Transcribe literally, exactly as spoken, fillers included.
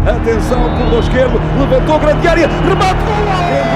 Atenção, corredor esquerdo, levantou grande área, remate, gol!